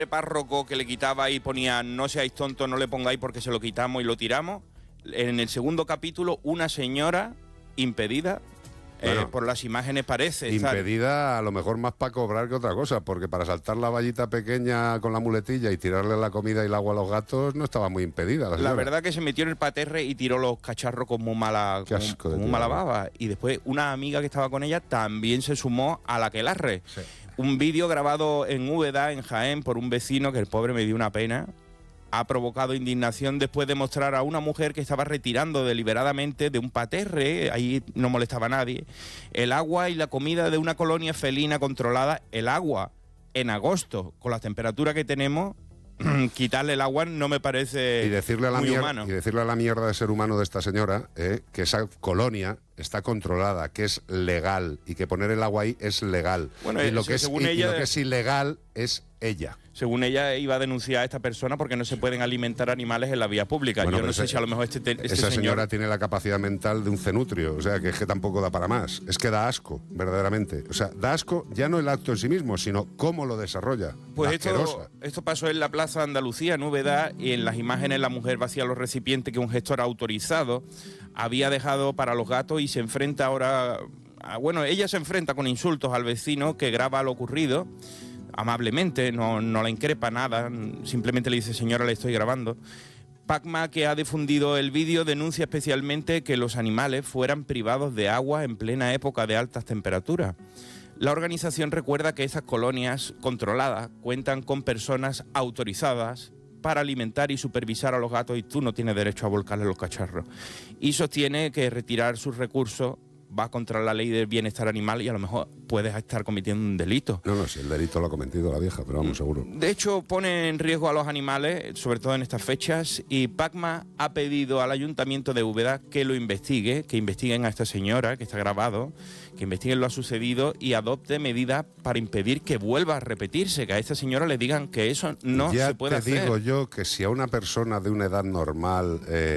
párroco que le quitaba y ponía no seáis tontos, no le pongáis porque se lo quitamos y lo tiramos. En el segundo capítulo, una señora impedida, por las imágenes parece. Impedida a lo mejor más para cobrar que otra cosa, porque para saltar la vallita pequeña con la muletilla y tirarle la comida y el agua a los gatos no estaba muy impedida. La verdad que se metió en el paterre y tiró los cacharros con muy mala, mala baba. Y después una amiga que estaba con ella también se sumó a la aquelarre. Sí. Un vídeo grabado en Úbeda, en Jaén, por un vecino que el pobre me dio una pena. Ha provocado indignación después de mostrar a una mujer que estaba retirando deliberadamente de un paterre, ahí no molestaba a nadie, el agua y la comida de una colonia felina controlada. El agua en agosto, con la temperatura que tenemos, quitarle el agua no me parece muy humano. Y decirle a la mierda de ser humano de esta señora que esa colonia está controlada, que es legal, y que poner el agua ahí es legal. Bueno, y lo que es ilegal es ella. Según ella, iba a denunciar a esta persona porque no se pueden alimentar animales en la vía pública. Bueno, yo no sé si a lo mejor esa señora tiene la capacidad mental de un cenutrio, o sea, que es que tampoco da para más. Es que da asco, verdaderamente. O sea, da asco ya no el acto en sí mismo, sino cómo lo desarrolla. Pues esto pasó en la Plaza Andalucía, en Úbeda, y en las imágenes la mujer vacía los recipientes que un gestor autorizado había dejado para los gatos y se enfrenta ahora... ella se enfrenta con insultos al vecino que graba lo ocurrido, amablemente, no la increpa nada, simplemente le dice señora, le estoy grabando. Pacma, que ha difundido el vídeo, denuncia especialmente que los animales fueran privados de agua en plena época de altas temperaturas. La organización recuerda que esas colonias controladas cuentan con personas autorizadas para alimentar y supervisar a los gatos y tú no tienes derecho a volcarle los cacharros. Y sostiene que retirar sus recursos va contra la ley del bienestar animal y a lo mejor puedes estar cometiendo un delito. No, si el delito lo ha cometido la vieja, pero vamos, seguro. De hecho, pone en riesgo a los animales, sobre todo en estas fechas, y Pacma ha pedido al Ayuntamiento de Úbeda que lo investigue, que investiguen a esta señora, que está grabado, que investiguen lo ha sucedido y adopte medidas para impedir que vuelva a repetirse, que a esta señora le digan que eso no se puede hacer. Ya te digo yo que si a una persona de una edad normal,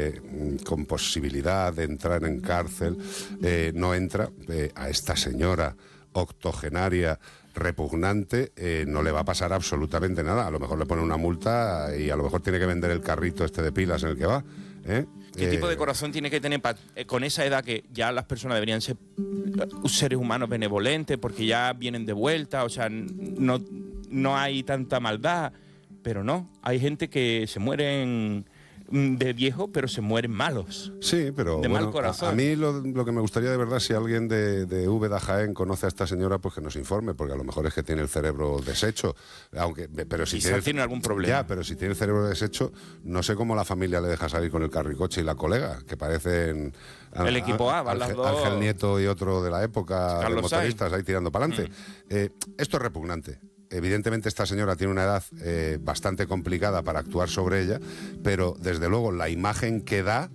con posibilidad de entrar en cárcel, no entra, a esta señora octogenaria, repugnante, no le va a pasar absolutamente nada. A lo mejor le pone una multa y a lo mejor tiene que vender el carrito de pilas en el que va. ¿Qué tipo de corazón tiene que tener con esa edad que ya las personas deberían ser seres humanos benevolentes porque ya vienen de vuelta? O sea, no hay tanta maldad, pero no. Hay gente que se mueren de viejo, pero se mueren malos. Sí, pero de mal corazón. A mí lo que me gustaría de verdad, si alguien de Úbeda, Jaén, conoce a esta señora, pues que nos informe, porque a lo mejor es que tiene el cerebro deshecho. Pero si tiene algún problema. Ya, pero si tiene el cerebro deshecho, no sé cómo la familia le deja salir con el carricoche y la colega, que parecen el equipo A, van las dos. Ángel Nieto y otro de la época, Carlos de motoristas, ahí tirando para adelante. Esto es repugnante. Evidentemente esta señora tiene una edad bastante complicada para actuar sobre ella, pero desde luego la imagen que da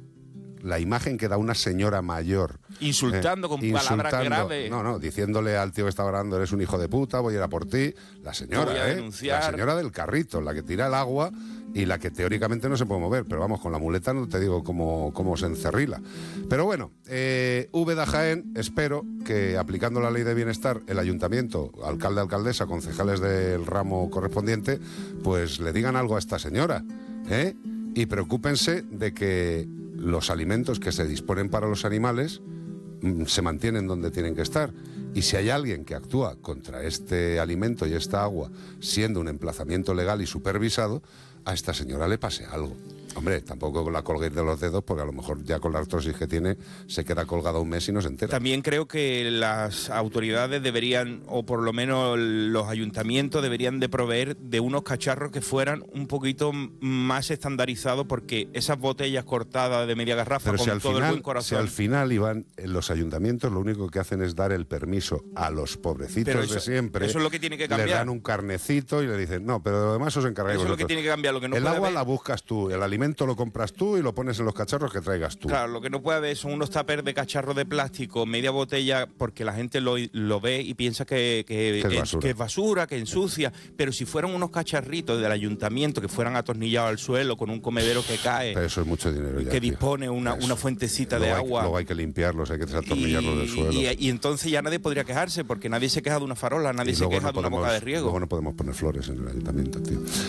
una señora mayor insultando con palabras graves, diciéndole al tío que estaba grabando, eres un hijo de puta, voy a ir a por ti. La señora, la señora del carrito, la que tira el agua y la que teóricamente no se puede mover, pero vamos, con la muleta no te digo cómo se encerrila. Pero bueno, Úbeda, Jaén, espero que aplicando la ley de bienestar, el ayuntamiento, alcalde, alcaldesa, concejales del ramo correspondiente, pues le digan algo a esta señora, y preocúpense de que los alimentos que se disponen para los animales se mantienen donde tienen que estar. Y si hay alguien que actúa contra este alimento y esta agua, siendo un emplazamiento legal y supervisado, a esta señora le pase algo. Hombre, tampoco la colguéis de los dedos, porque a lo mejor ya con la artrosis que tiene se queda colgada un mes y no se entera. También creo que las autoridades deberían, o por lo menos los ayuntamientos deberían de proveer de unos cacharros que fueran un poquito más estandarizados, porque esas botellas cortadas de media garrafa, pero con todo el buen corazón... Si al final, Iván, los ayuntamientos lo único que hacen es dar el permiso a los pobrecitos de siempre. Eso es lo que tiene que cambiar. Le dan un carnecito y le dicen, no, pero además os encargáis vosotros. Eso es lo que tiene que cambiar. Lo que no el agua la buscas tú, el alimento cemento lo compras tú y lo pones en los cacharros que traigas tú. Claro, lo que no puede haber son unos tuppers de cacharros de plástico, media botella, porque la gente lo ve y piensa que es basura, que ensucia. Pero si fueran unos cacharritos del ayuntamiento que fueran atornillados al suelo con un comedero que cae, pero eso es mucho dinero ya, que dispone una fuentecita de agua. Luego hay que limpiarlos, hay que desatornillarlos del suelo. Y entonces ya nadie podría quejarse, porque nadie se queja de una farola, nadie se queja de una boca de riego. Luego no podemos poner flores en el ayuntamiento, tío.